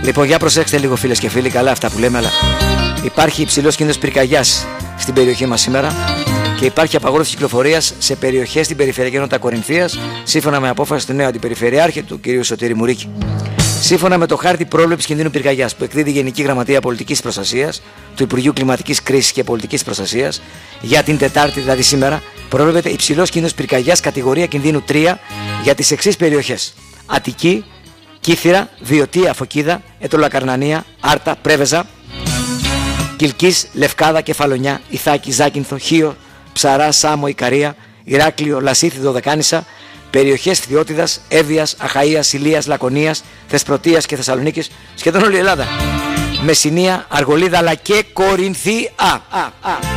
Λοιπόν, για προσέξτε λίγο, φίλες και φίλοι, καλά αυτά που λέμε, αλλά υπάρχει υψηλός κίνδυνος πυρκαγιάς στην περιοχή μας σήμερα και υπάρχει απαγόρευση κυκλοφορίας σε περιοχές στην περιφερειακή ενότητα Κορινθίας, σύμφωνα με απόφαση του νέου αντιπεριφερειάρχη, του κ. Σωτήρη Μουρίκη. Σύμφωνα με το χάρτη πρόληψης κινδύνου πυρκαγιάς που εκδίδει η Γενική Γραμματεία Πολιτικής Προστασίας του Υπουργείου Κλιματικής Κρίσης και Πολιτικής Προστασίας, για την Τετάρτη, δηλαδή σήμερα, προβλέπεται υψηλός κίνδυνος πυρκαγιάς κατηγορία κινδύνου 3 για τις εξής περιοχές: Αττική, Κύθυρα, Βιωτία, Φωκίδα, Ετωλακαρνανία, Άρτα, Πρέβεζα, Κιλκής, Λευκάδα, Κεφαλονιά, Ιθάκη, Ζάκυνθο, Χίο, Ψαρά, Σάμο, Ικαρία, Ηράκλειο, Λασίθι, Δωδεκάνησα, περιοχές Φθιώτιδας, Εύβοιας, Αχαΐας, Ηλίας, Λακωνίας, Θεσπρωτείας και Θεσσαλονίκης, σχεδόν όλη η Ελλάδα. Μεσσηνία, Αργολίδα αλλά και Κορινθία.